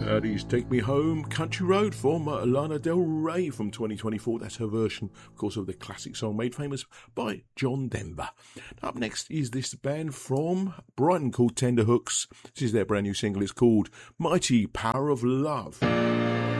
These Take Me Home, Country Road from Lana Del Rey from 2024. That's her version, of course, of the classic song made famous by John Denver. Up next is this band from Brighton called Tenderhooks. This is their brand new single. It's called Mighty Power of Love.